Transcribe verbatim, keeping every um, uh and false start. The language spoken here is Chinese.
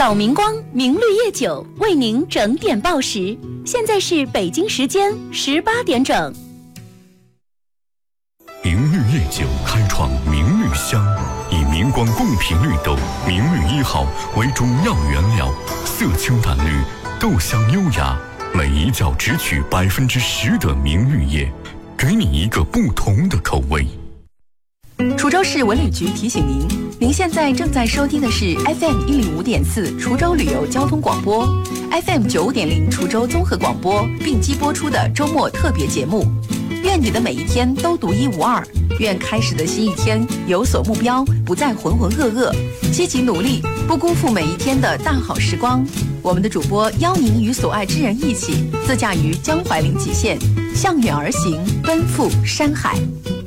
找明光明绿叶酒为您整点报时，现在是北京时间十八点整。 明绿叶酒开创明绿香，以明光贡品绿豆明绿一号为中药原料，色清淡绿，豆香优雅，每一角只取百分之十的明绿叶，给你一个不同的口味。 滁州市文旅局提醒您，您现在正在收听的是 F M 一零五点四滁州旅游交通广播 ，F M 九五点零滁州综合广播并机播出的周末特别节目。愿你的每一天都独一无二，愿开始的新一天有所目标，不再浑浑噩噩，积极努力，不辜负每一天的大好时光。我们的主播邀您与所爱之人一起，自驾于江淮临济县，向远而行，奔赴山海。